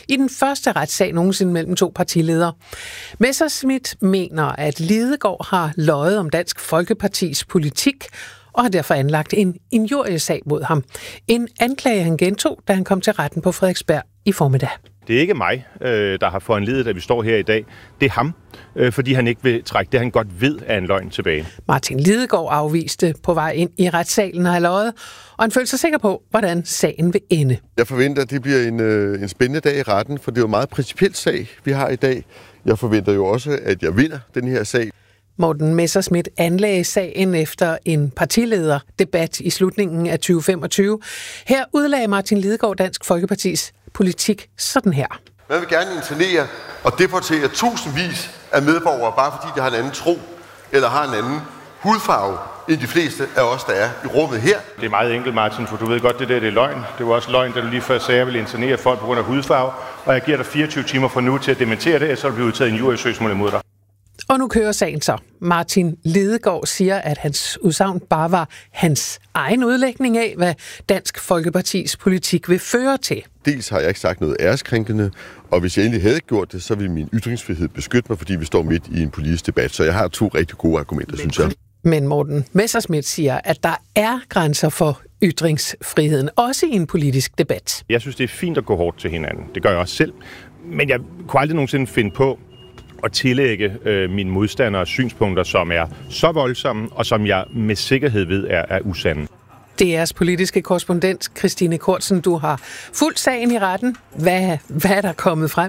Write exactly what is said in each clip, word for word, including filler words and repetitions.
i den første retssag nogensinde mellem to partiledere. Messerschmidt mener, at Lidegaard har løjet om Dansk Folkepartis politik, og har derfor anlagt en injuriesag mod ham. En anklage, han gentog, da han kom til retten på Frederiksberg i formiddag. Det er ikke mig, der har foranlediget, at vi står her i dag. Det er ham, fordi han ikke vil trække det, han godt ved, er en løgn tilbage. Martin Lidegaard afviste på vej ind i retssalen at have løjet, og han følte sig sikker på, hvordan sagen vil ende. Jeg forventer, at det bliver en, en spændende dag i retten, for det er jo en meget principiel sag, vi har i dag. Jeg forventer jo også, at jeg vinder den her sag. Morten Messerschmidt anlagde sagen efter en partilederdebat i slutningen af tyve femogtyve. Her udlagde Martin Lidegaard Dansk Folkepartis politik sådan her. Man vil gerne internere og deportere tusindvis af medborgere, bare fordi de har en anden tro eller har en anden hudfarve end de fleste af os, der er i rummet her. Det er meget enkelt, Martin, for du ved godt, det der det er løgn. Det var også løgn, da du lige før sagde, at jeg vil internere folk på grund af hudfarve, og jeg giver dig fireogtyve timer fra nu til at dementere det, så vil blive udtaget en injuriesøgsmål imod dig. Og nu kører sagen så. Martin Lidegaard siger, at hans udsagn bare var hans egen udlægning af, hvad Dansk Folkepartis politik vil føre til. Dels har jeg ikke sagt noget æreskrænkende, og hvis jeg egentlig havde gjort det, så ville min ytringsfrihed beskytte mig, fordi vi står midt i en politisk debat. Så jeg har to rigtig gode argumenter, Men, synes jeg. Men Morten Messerschmidt siger, at der er grænser for ytringsfriheden, også i en politisk debat. Jeg synes, det er fint at gå hårdt til hinanden. Det gør jeg også selv. Men jeg kunne aldrig nogensinde finde på at tillægge øh, mine modstandere synspunkter, som er så voldsomme, og som jeg med sikkerhed ved er, er usande. D R's politiske korrespondent Christine Kortsen, du har fulgt sagen i retten. Hvad, hvad er der kommet frem?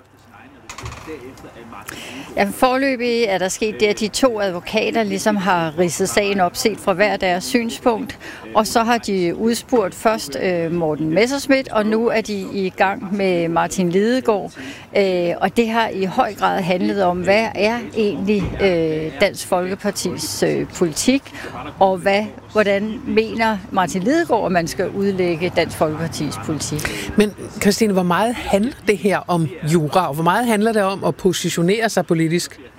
Ja, foreløbig er der sket det, at de to advokater ligesom har ridset sagen op, set fra hver deres synspunkt, og så har de udspurgt først øh, Morten Messerschmidt, og nu er de i gang med Martin Lidegaard, øh, og det har i høj grad handlet om, hvad er egentlig øh, Dansk Folkepartis øh, politik, og hvad, hvordan mener Martin Lidegaard, at man skal udlægge Dansk Folkepartis politik. Men Christine, hvor meget handler det her om jura, og hvor meget handler det om at positionere sig politisk?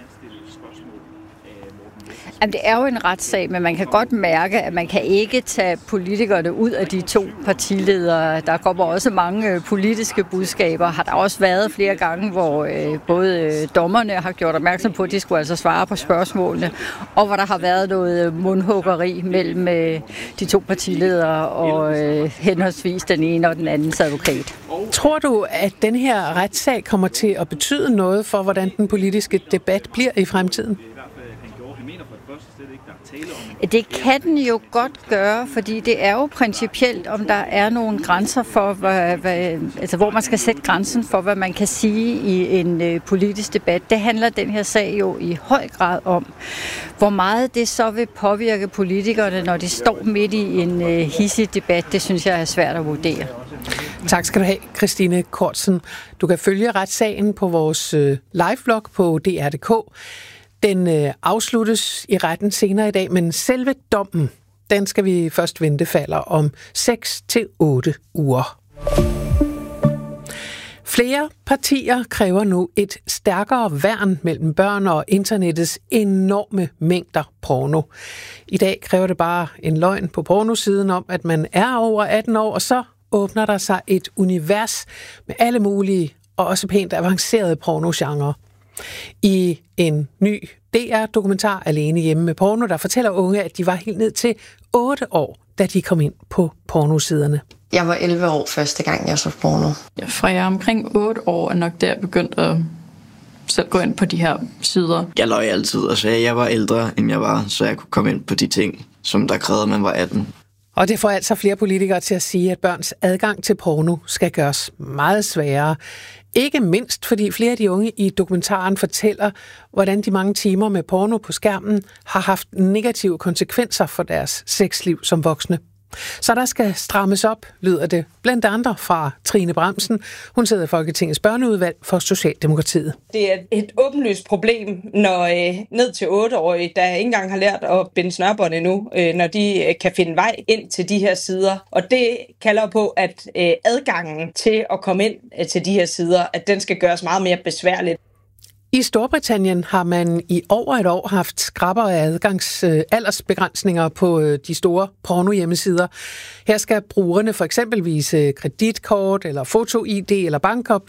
Jamen, det er jo en retssag, men man kan godt mærke, at man kan ikke tage politikerne ud af de to partiledere. Der kommer også mange politiske budskaber. Har der også været flere gange, hvor øh, både øh, dommerne har gjort opmærksom på, at de skulle altså svare på spørgsmålene, og hvor der har været noget mundhuggeri mellem øh, de to partiledere og øh, henholdsvis den ene og den andens advokat. Tror du, at den her retssag kommer til at betyde noget for, hvordan den politiske debat bliver i fremtiden? Det kan den jo godt gøre, fordi det er jo principielt, om der er nogle grænser for, hvad, hvad, altså hvor man skal sætte grænsen for, hvad man kan sige i en øh, politisk debat. Det handler den her sag jo i høj grad om. Hvor meget det så vil påvirke politikerne, når de står midt i en øh, hidsig debat, det synes jeg er svært at vurdere. Tak skal du have, Christine Kortsen. Du kan følge retssagen på vores øh, live-blog på D R punktum d k. Den øh, afsluttes i retten senere i dag, men selve dommen, den skal vi først vente falder om seks til otte uger. Flere partier kræver nu et stærkere værn mellem børn og internettets enorme mængder porno. I dag kræver det bare en løgn på pornosiden om, at man er over atten år, og så åbner der sig et univers med alle mulige og også pænt avancerede pornogenre. I en ny D R-dokumentar Alene hjemme med porno, der fortæller unge, at de var helt ned til otte år, da de kom ind på pornosiderne. Jeg var elleve år første gang, jeg så porno. Ja, fra jeg er omkring otte år, er nok der jeg begyndte at selv gå ind på de her sider. Jeg løj altid og sagde, at jeg var ældre, end jeg var, så jeg kunne komme ind på de ting, som der krævede, at man var atten. Og det får altså flere politikere til at sige, at børns adgang til porno skal gøres meget sværere. Ikke mindst, fordi flere af de unge i dokumentaren fortæller, hvordan de mange timer med porno på skærmen har haft negative konsekvenser for deres sexliv som voksne. Så der skal strammes op, lyder det blandt andre fra Trine Bramsen. Hun sidder i Folketingets børneudvalg for Socialdemokratiet. Det er et åbenlyst problem, når øh, ned til otteårige, der ikke engang har lært at binde snørbånd endnu, øh, når de øh, kan finde vej ind til de her sider. Og det kalder på, at øh, adgangen til at komme ind øh, til de her sider, at den skal gøres meget mere besværligt. I Storbritannien har man i over et år haft skrappere adgangs øh, aldersbegrænsninger på øh, de store pornohjemmesider. Her skal brugerne for eksempel vise kreditkort eller foto-I D eller bankoplysninger